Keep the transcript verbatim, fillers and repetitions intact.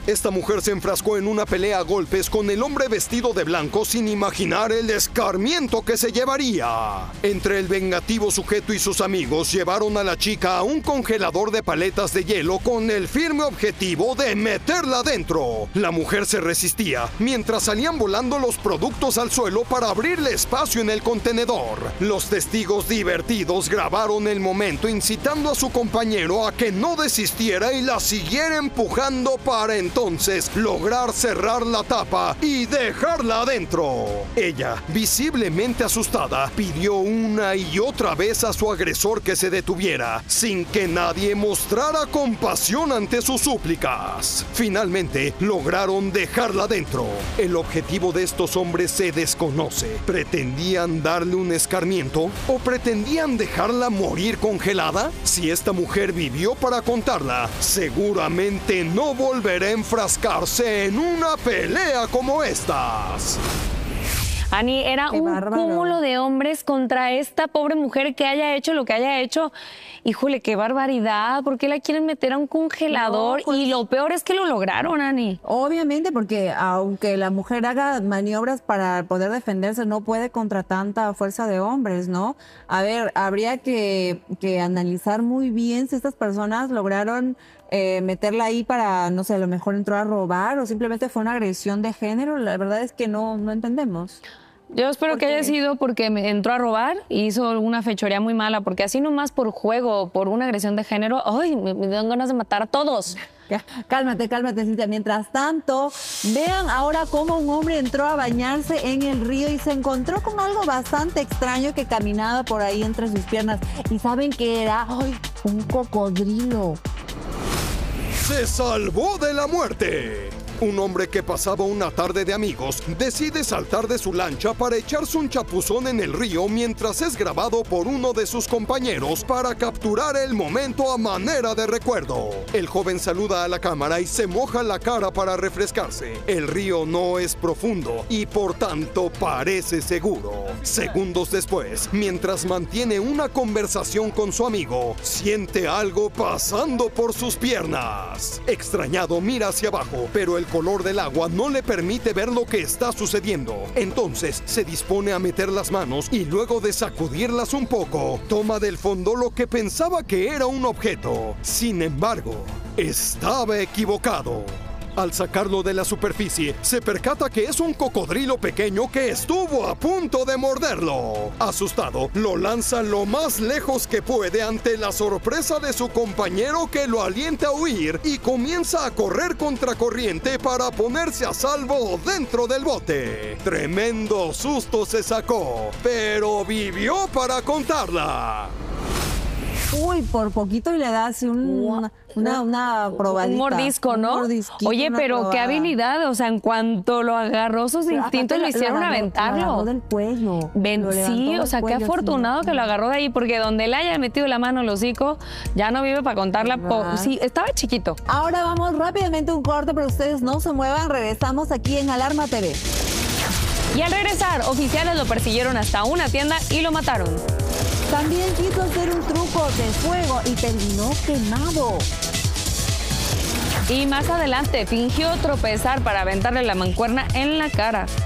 Esta mujer se enfrascó en una pelea a golpes con el hombre vestido de blanco sin imaginar el escarmiento que se llevaría. Entre el vengativo sujeto y sus amigos llevaron a la chica a un congelador de paletas de hielo con el firme objetivo de meterla dentro. La mujer se resistía mientras salían volando los productos al suelo para abrirle espacio en el contenedor. Los testigos divertidos grabaron el momento incitando a su compañero a que no desistiera y la siguiera empujando para entonces lograr cerrar la tapa y dejarla adentro. Ella, visiblemente asustada, pidió una y otra vez a su agresor que se detuviera, sin que nadie mostrara compasión ante sus súplicas. Finalmente, lograron dejarla dentro. El objetivo de estos hombres se desconoce. ¿Pretendían darle un escarmiento o pretendían dejarla morir congelada? Si esta mujer vivió para contarla, seguramente no volverá a enfrascarse en una pelea como estas. Ani, era Qué un bárbaro. cúmulo de hombres contra esta pobre mujer que haya hecho lo que haya hecho. Híjole, qué barbaridad. ¿Por qué la quieren meter a un congelador? No, pues- Y lo peor es que lo lograron, Ani. Obviamente, porque aunque la mujer haga maniobras para poder defenderse, no puede contra tanta fuerza de hombres, ¿no? A ver, habría que, que analizar muy bien si estas personas lograron eh, meterla ahí para, no sé, a lo mejor entró a robar o simplemente fue una agresión de género. La verdad es que no, no entendemos. Yo espero ¿Por que qué? haya sido porque me entró a robar y hizo alguna fechoría muy mala, porque así nomás por juego, por una agresión de género, ¡ay! Me, me dan ganas de matar a todos. Ya, cálmate, cálmate, Cintia. Mientras tanto, vean ahora cómo un hombre entró a bañarse en el río y se encontró con algo bastante extraño que caminaba por ahí entre sus piernas. ¿Y saben qué era? ¡Ay! Un cocodrilo. Se salvó de la muerte. Un hombre que pasaba una tarde de amigos decide saltar de su lancha para echarse un chapuzón en el río mientras es grabado por uno de sus compañeros para capturar el momento a manera de recuerdo. El joven saluda a la cámara y se moja la cara para refrescarse. El río no es profundo y por tanto parece seguro. Segundos después, mientras mantiene una conversación con su amigo, siente algo pasando por sus piernas. Extrañado mira hacia abajo, pero el El color del agua no le permite ver lo que está sucediendo. Entonces se dispone a meter las manos y luego de sacudirlas un poco, toma del fondo lo que pensaba que era un objeto. Sin embargo, estaba equivocado. Al sacarlo de la superficie, se percata que es un cocodrilo pequeño que estuvo a punto de morderlo. Asustado, lo lanza lo más lejos que puede ante la sorpresa de su compañero que lo alienta a huir y comienza a correr contracorriente para ponerse a salvo dentro del bote. Tremendo susto se sacó, pero vivió para contarla. Uy, por poquito y le da así un, una, una, una probadita. Un mordisco, ¿no? Un mordisquito, Oye, una pero qué probada. habilidad. O sea, en cuanto lo agarró, sus Pero instintos aparte lo hicieron agarró- Lo aventarlo. agarró del cuello. Ven, Lo levantó sí, o del sea, qué cuello, afortunado sí. que lo agarró de ahí, porque donde le haya metido la mano al hocico, ya no vive para contarla. po- ¿Verdad? Sí, estaba chiquito. Ahora vamos rápidamente a un corte, pero ustedes no se muevan. Regresamos aquí en Alarma T V. Y al regresar, oficiales lo persiguieron hasta una tienda y lo mataron. También quiso hacer un truco de fuego y terminó quemado. Y más adelante, fingió tropezar para aventarle la mancuerna en la cara.